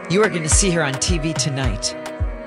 You are going to see her on TV tonight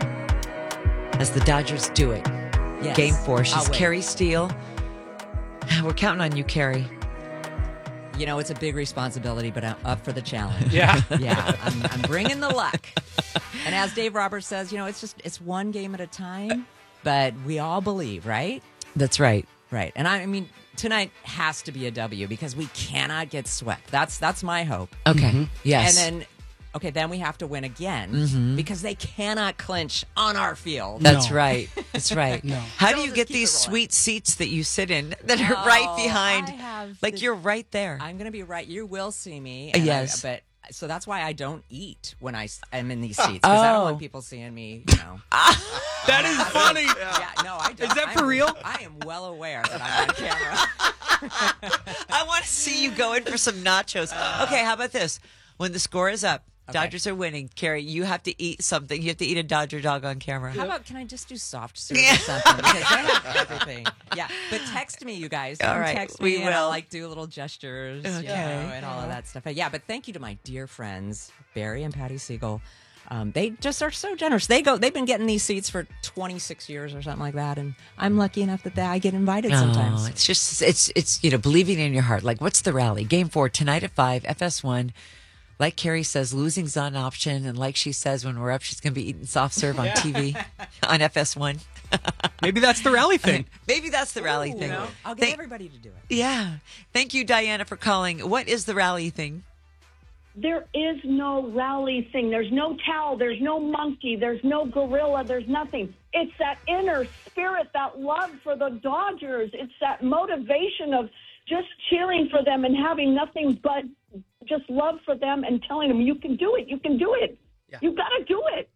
as the Dodgers do it. Yes. Game 4. She's I'll win. Carrie Steele. We're counting on you, Carrie. You know, it's a big responsibility, but I'm up for the challenge. Yeah. Yeah, I'm bringing the luck. And as Dave Roberts says, it's one game at a time, but we all believe, right? That's right. Right. And I mean, tonight has to be a W because we cannot get swept. That's my hope. Okay. Yes. And then we have to win again because they cannot clinch on our field. That's No. right. That's right. No. How do So you just get keep these it rolling. sweet seats that you sit in that are right behind? I have Like the- you're right there. I'm going to be right. You will see me. Yes. So that's why I don't eat when I'm in these seats because I don't want people seeing me, That is funny. Yeah, no, I don't. Is that for real? I am well aware that I'm on camera. I want to see you go in for some nachos. Okay, how about this? When the score is up, Dodgers are winning. Carrie, you have to eat something. You have to eat a Dodger dog on camera. How about, can I just do soft serve or something? Because they have everything. Yeah, but text me, you guys. All Come right, text we me and I'll will. do little gestures, Okay. and all of that stuff. Yeah, but thank you to my dear friends, Barry and Patty Siegel. They just are so generous. They've been getting these seats for 26 years or something like that, and I'm lucky enough that I get invited sometimes. Oh, it's just it's believing in your heart. Like, what's the rally? Game 4 tonight at 5, FS1. Like Carrie says, losing's not an option, and like she says, when we're up, she's going to be eating soft serve on TV on FS1. Maybe that's the rally thing. Maybe that's the rally thing. I'll get everybody to do it. Yeah. Thank you, Diana, for calling. What is the rally thing? There is no rally thing. There's no towel. There's no monkey. There's no gorilla. There's nothing. It's that inner spirit, that love for the Dodgers. It's that motivation of just cheering for them and having nothing but just love for them and telling them, you can do it. You can do it. Yeah. You got to do it.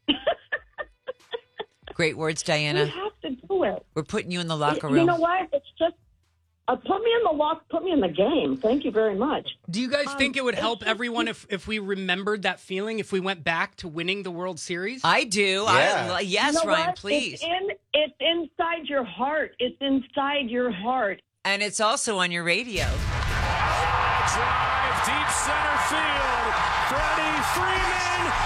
Great words, You Diana. have to do it. We're putting you in the locker room. You know what? It's just put me in the lock. Put me in the game. Thank you very much. Do you guys think it would it's help just- everyone if we remembered that feeling, if we went back to winning the World Series? I do. Yeah. Yes, You know Ryan, what? please. It's inside your heart. It's inside your heart. And it's also on your radio. Drive deep center field. Freddie Freeman